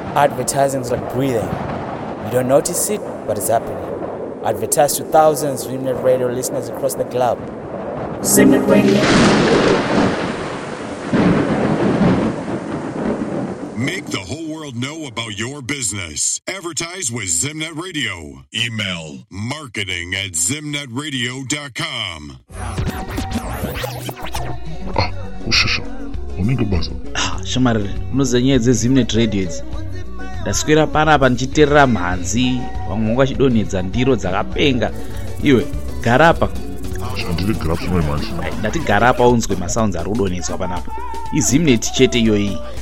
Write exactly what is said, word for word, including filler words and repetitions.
Advertising is like breathing. You don't notice it, but it's happening. Advertise to thousands of Zimnet Radio listeners across the globe. Zimnet Radio. Make the whole world know about your business. Advertise with Zimnet Radio. Email marketing at zimnet radio dot com. Ah, ushusho. Unenge basa. Ah, shamarire, unozanyedze Zimnet Radio idzi. Ndaswera panapa ndichiterera mhanzi, vamwe vachidonhedza ndiro dzakapenga. Iwe, garapa. Shandiri garapa zvimwe manje. Ndati garapa unzwe masounds ari kudonhedzwa panapa. IZimnet chete iyoyi.